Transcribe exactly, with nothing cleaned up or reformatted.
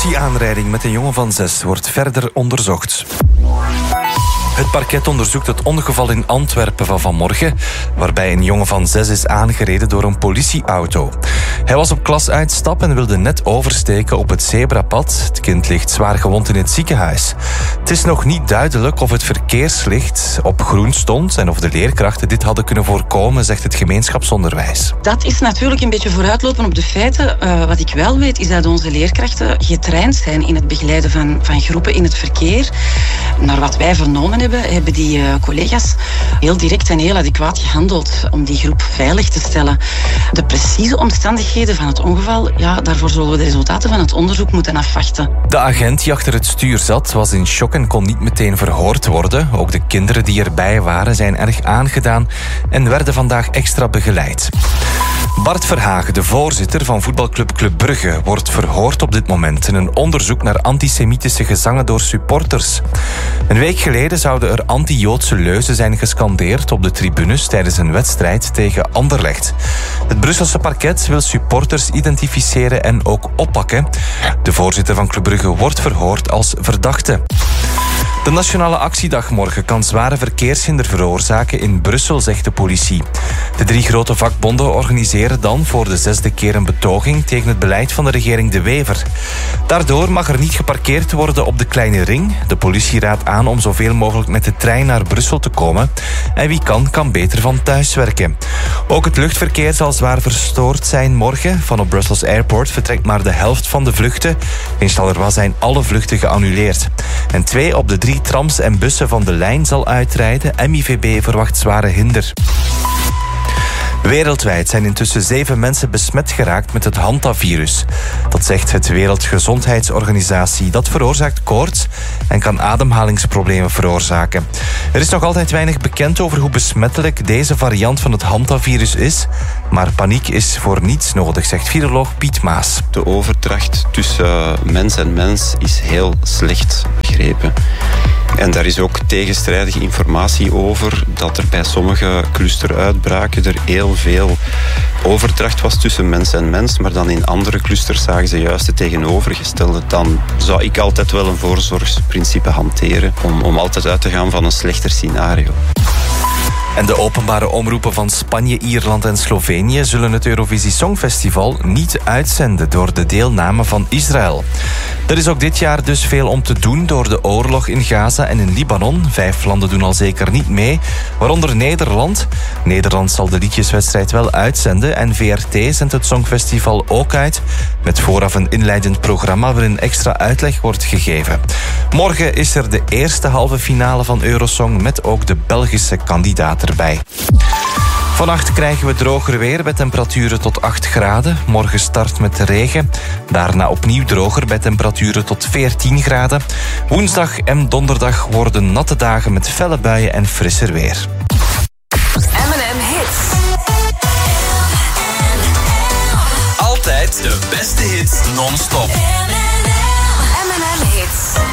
politieaanrijding met een jongen van zes wordt verder onderzocht. Het parket onderzoekt het ongeval in Antwerpen van vanmorgen, waarbij een jongen van zes is aangereden door een politieauto. Hij was op klasuitstap en wilde net oversteken op het zebrapad. Het kind ligt zwaar gewond in het ziekenhuis. Het is nog niet duidelijk of het verkeerslicht op groen stond en of de leerkrachten dit hadden kunnen voorkomen, zegt het gemeenschapsonderwijs. Dat is natuurlijk een beetje vooruitlopen op de feiten. Uh, wat ik wel weet is dat onze leerkrachten getraind zijn in het begeleiden van, van groepen in het verkeer. Naar wat wij vernomen hebben, hebben die uh, collega's heel direct en heel adequaat gehandeld om die groep veilig te stellen. De precieze omstandigheden van het ongeval, ja, daarvoor zullen we de resultaten van het onderzoek moeten afwachten. De agent die achter het stuur zat was in shock en kon niet meteen verhoord worden. Ook de kinderen die erbij waren zijn erg aangedaan en werden vandaag extra begeleid. Bart Verhagen, de voorzitter van voetbalclub Club Brugge, wordt verhoord op dit moment in een onderzoek naar antisemitische gezangen door supporters. Een week geleden zouden er anti-Joodse leuzen zijn gescandeerd op de tribunes tijdens een wedstrijd tegen Anderlecht. Het Brusselse parket wil supporters identificeren en ook oppakken. De voorzitter van Club Brugge wordt verhoord als verdachte. De Nationale Actiedag morgen kan zware verkeershinder veroorzaken in Brussel, zegt de politie. De drie grote vakbonden organiseren dan voor de zesde keer een betoging tegen het beleid van de regering De Wever. Daardoor mag er niet geparkeerd worden op de Kleine Ring. De politie raadt aan om zoveel mogelijk met de trein naar Brussel te komen. En wie kan, kan beter van thuis werken. Ook het luchtverkeer zal zwaar verstoord zijn morgen. Van op Brussels Airport vertrekt maar de helft van de vluchten. In Charleroi zijn alle vluchten geannuleerd. En twee op de drie trams en bussen van de lijn zal uitrijden. M I V B verwacht zware hinder. Wereldwijd zijn intussen zeven mensen besmet geraakt met het hantavirus. Dat zegt het Wereldgezondheidsorganisatie. Dat veroorzaakt koorts en kan ademhalingsproblemen veroorzaken. Er is nog altijd weinig bekend over hoe besmettelijk deze variant van het hantavirus is. Maar paniek is voor niets nodig, zegt viroloog Piet Maas. De overdracht tussen mens en mens is heel slecht begrepen. En daar is ook tegenstrijdige informatie over dat er bij sommige clusteruitbraken er heel veel overdracht was tussen mens en mens, maar dan in andere clusters zagen ze juist het tegenovergestelde. Dan zou ik altijd wel een voorzorgsprincipe hanteren om, om altijd uit te gaan van een slechter scenario. En de openbare omroepen van Spanje, Ierland en Slovenië zullen het Eurovisie Songfestival niet uitzenden door de deelname van Israël. Er is ook dit jaar dus veel om te doen door de oorlog in Gaza en in Libanon. Vijf landen doen al zeker niet mee, waaronder Nederland. Nederland zal de liedjeswedstrijd wel uitzenden en V R T zendt het Songfestival ook uit, met vooraf een inleidend programma waarin extra uitleg wordt gegeven. Morgen is er de eerste halve finale van Eurosong met ook de Belgische kandidaat erbij. Vannacht krijgen we droger weer bij temperaturen tot acht graden. Morgen start met regen. Daarna opnieuw droger bij temperaturen tot veertien graden. Woensdag en donderdag worden natte dagen met felle buien en frisser weer. M en M Hits. Altijd de beste hits non-stop. M en M Hits.